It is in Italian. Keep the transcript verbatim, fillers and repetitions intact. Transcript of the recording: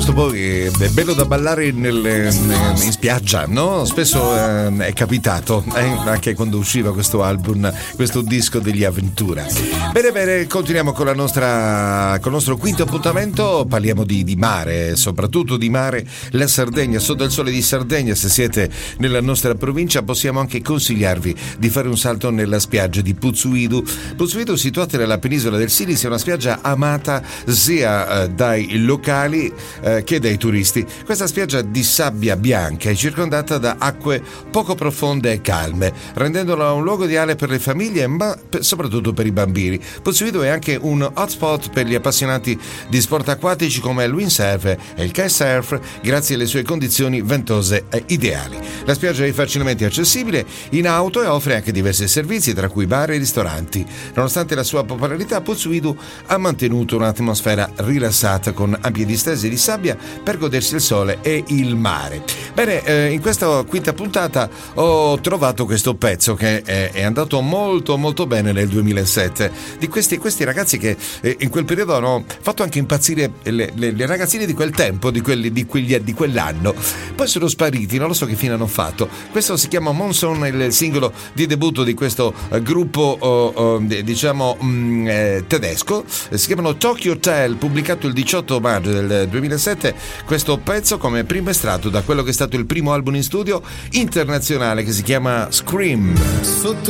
questo poi è bello da ballare nel, in spiaggia, no? Spesso eh, è capitato, eh, anche quando usciva questo album, questo disco degli Avventura. Bene, bene, continuiamo con la nostra, con il nostro quinto appuntamento. Parliamo di, di mare, soprattutto di mare, la Sardegna, sotto il sole di Sardegna. Se siete nella nostra provincia, possiamo anche consigliarvi di fare un salto nella spiaggia di Puzzuidu. Puzzuidu, situata nella penisola del Silis, è una spiaggia amata sia eh, dai locali eh, che dai turisti. Questa spiaggia di sabbia bianca è circondata da acque poco profonde e calme, rendendola un luogo ideale per le famiglie, ma per, soprattutto per i bambini. Puzzuidu è anche un hotspot per gli appassionati di sport acquatici come il windsurf e il kitesurf, grazie alle sue condizioni ventose e ideali. La spiaggia è facilmente accessibile in auto e offre anche diversi servizi, tra cui bar e ristoranti. Nonostante la sua popolarità, Puzzuidu ha mantenuto un'atmosfera rilassata con ampie distese di sabbia per godersi il sole e il mare. Bene, eh, in questa quinta puntata ho trovato questo pezzo che è, è andato molto molto bene nel duemilasette, di questi, questi ragazzi che eh, in quel periodo hanno fatto anche impazzire le, le, le ragazzine di quel tempo, di, quelli, di, quegli, di quell'anno. Poi sono spariti, non lo so che fine hanno fatto. Questo si chiama Monsoon, il singolo di debutto di questo eh, gruppo oh, oh, diciamo mh, eh, tedesco. Si chiamano Tokyo Hotel, pubblicato il diciotto maggio del duemilasette. Questo pezzo come primo estratto da quello che è stato il primo album in studio internazionale che si chiama Scream.